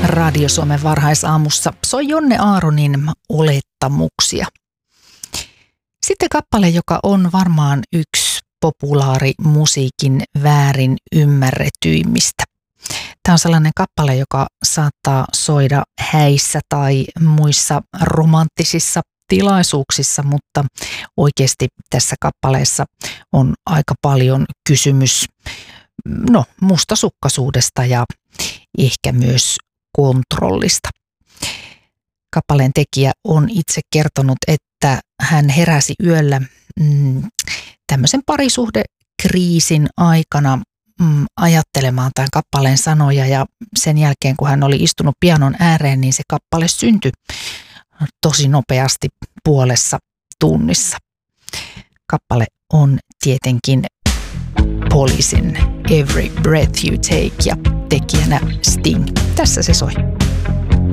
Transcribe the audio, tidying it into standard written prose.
Radio Suomen varhaisaamussa soi Jonne Aaronin Olettamuksia. Sitten kappale, joka on varmaan yksi populaarimusiikin väärin ymmärretyimmistä. Tämä on sellainen kappale, joka saattaa soida häissä tai muissa romanttisissa tilaisuuksissa, mutta oikeasti tässä kappaleessa on aika paljon kysymys mustasukkaisuudesta ja ehkä myös kontrollista. Kappaleen tekijä on itse kertonut, että hän heräsi yöllä tämmöisen parisuhdekriisin aikana ajattelemaan tämän kappaleen sanoja, ja sen jälkeen kun hän oli istunut pianon ääreen, niin se kappale syntyi tosi nopeasti puolessa tunnissa. Kappale on tietenkin Policein Every Breath You Take ja tekijänä Sting. Tässä se soi.